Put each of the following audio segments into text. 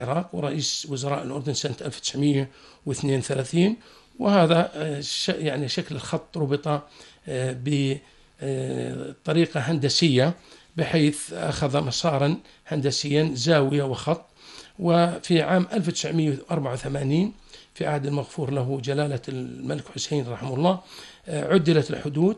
العراق ورئيس وزراء الأردن سنة 1932. وهذا يعني شكل الخط ربط بطريقة هندسية بحيث أخذ مسارا هندسيا زاوية وخط. وفي عام 1984 في عهد المغفور له جلالة الملك حسين رحمه الله عدلت الحدود،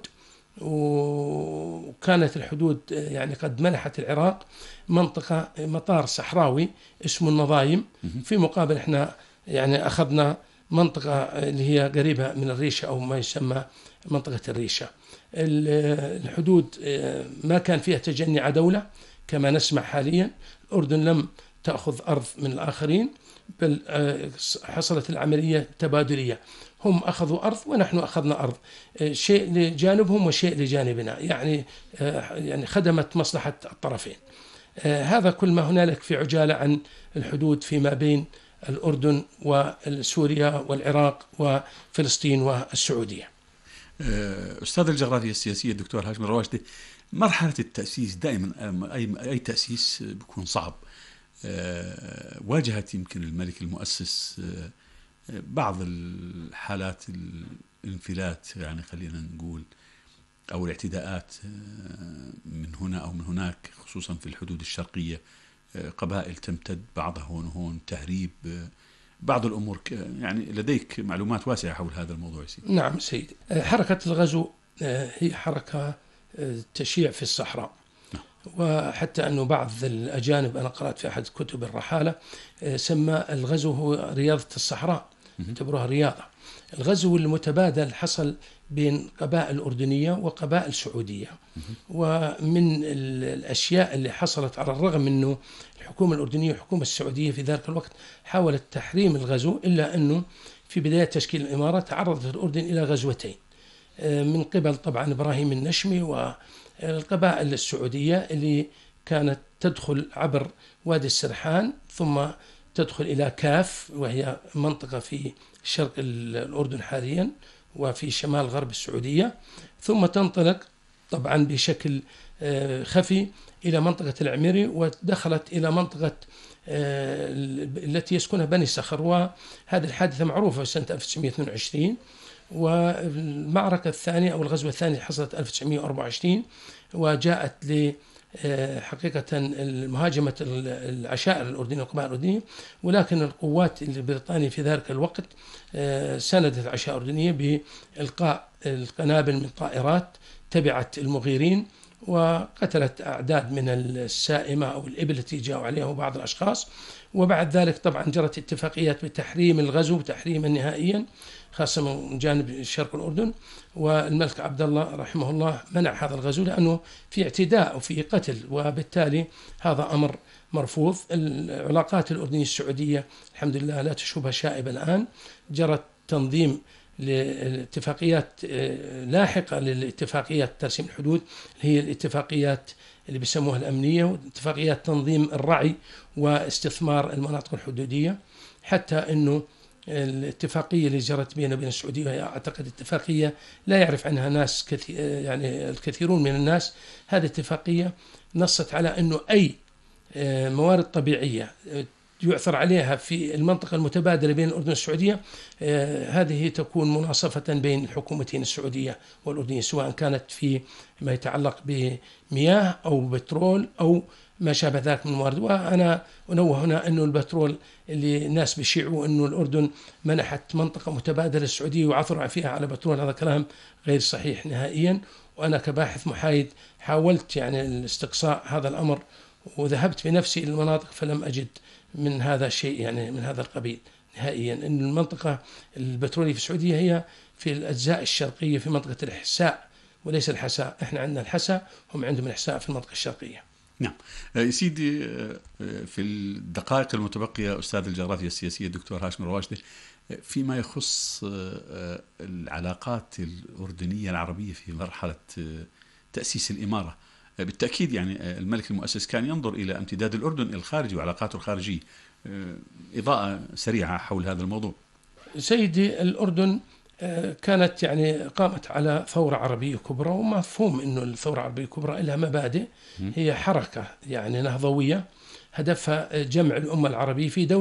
وكانت الحدود يعني قد منحت العراق منطقة مطار صحراوي اسمه النظايم، في مقابل احنا يعني أخذنا منطقة اللي هي قريبة من الريشة أو ما يسمى منطقة الريشة. الحدود ما كان فيها تجني عدولة كما نسمع حاليا. الأردن لم تأخذ أرض من الآخرين، بل حصلت العملية تبادلية، هم أخذوا أرض ونحن أخذنا أرض، شيء لجانبهم وشيء لجانبنا، يعني خدمت مصلحة الطرفين. هذا كل ما هنالك في عجالة عن الحدود فيما بين الأردن وسوريا والعراق وفلسطين والسعودية. أستاذ الجغرافيا السياسية الدكتور هاشم الرواشدي، مرحلة التأسيس دائما أي تأسيس بيكون صعب. واجهت يمكن الملك المؤسس بعض الحالات الانفلات، يعني خلينا نقول، أو الاعتداءات من هنا أو من هناك، خصوصا في الحدود الشرقية، قبائل تمتد بعضها هون وهون، تهريب، بعض الأمور. يعني لديك معلومات واسعة حول هذا الموضوع سيدي. نعم سيدي. حركة الغزو هي حركة تشيع في الصحراء، وحتى أنه بعض الأجانب أنا قرأت في أحد كتب الرحالة سمى الغزو هو رياضة الصحراء، اعتبروها رياضة. الغزو المتبادل حصل بين قبائل أردنية وقبائل سعودية، ومن الأشياء اللي حصلت على الرغم أنه الحكومة الأردنية والحكومة السعودية في ذلك الوقت حاولت تحريم الغزو، إلا أنه في بداية تشكيل الإمارة تعرضت الأردن إلى غزوتين من قبل طبعا إبراهيم النشمي والقبائل السعودية اللي كانت تدخل عبر وادي السرحان ثم تدخل إلى كاف، وهي منطقة في شرق الأردن حاليا وفي شمال غرب السعودية، ثم تنطلق طبعا بشكل خفي إلى منطقة العميري، ودخلت إلى منطقة التي يسكنها بني صخر. وهذه الحادثة معروفة سنة 1922. والمعركة الثانية أو الغزوة الثانية حصلت 1924، وجاءت حقيقة مهاجمة العشائر الأردنية والقبائل الأردنية، ولكن القوات البريطانية في ذلك الوقت ساندت العشائر الأردنية بإلقاء القنابل من طائرات تبعت المغيرين، وقتلت أعداد من السائمة أو الإبل التي جاءوا عليها بعض الأشخاص. وبعد ذلك طبعا جرت اتفاقيات بتحريم الغزو تحريما نهائيا، خاصة من جانب شرق الأردن، والملك عبد الله رحمه الله منع هذا الغزو لأنه في اعتداء وفي قتل، وبالتالي هذا أمر مرفوض. العلاقات الأردنية السعودية الحمد لله لا تشوبها شائبة الآن. جرت تنظيم لاتفاقيات لاحقة للاتفاقيات ترسيم الحدود، هي الاتفاقيات اللي بيسموها الأمنية، واتفاقيات تنظيم الرعي واستثمار المناطق الحدودية. حتى أنه الاتفاقية اللي جرت بيننا وبين السعودية هي أعتقد اتفاقية لا يعرف عنها ناس يعني الكثيرون من الناس. هذه الاتفاقية نصت على أنه أي موارد طبيعية يعثر عليها في المنطقة المتبادلة بين الأردن والسعودية، هذه تكون مناصفة بين الحكومتين السعودية والأردنية، سواء كانت في ما يتعلق بمياه أو بترول أو ما شابه ذلك من الموارد. وأنا أنوه هنا أنه البترول اللي الناس بيشيعوا أنه الأردن منحت منطقة متبادلة السعودية وعثروا فيها على بترول، هذا كلام غير صحيح نهائيا. وأنا كباحث محايد حاولت يعني الاستقصاء هذا الأمر، وذهبت بنفسي إلى المناطق فلم أجد من هذا الشيء يعني من هذا القبيل نهائيا. إن المنطقة البترولية في السعودية هي في الأجزاء الشرقية في منطقة الإحساء وليس الحساء. إحنا عندنا الحساء، هم عندهم الإحساء في المنطقة الشرقية. نعم سيدي، في الدقائق المتبقية أستاذ الجغرافيا السياسية الدكتور هاشم الرواشدي، فيما يخص العلاقات الأردنية العربية في مرحلة تأسيس الإمارة، بالتأكيد يعني الملك المؤسس كان ينظر إلى امتداد الأردن إلى الخارج وعلاقاته الخارجية. إضاءة سريعة حول هذا الموضوع. سيدي، الأردن كانت يعني قامت على ثورة عربية كبرى، ومفهوم أنه الثورة العربية الكبرى لها مبادئ، هي حركة يعني نهضوية هدفها جمع الأمة العربية في دولة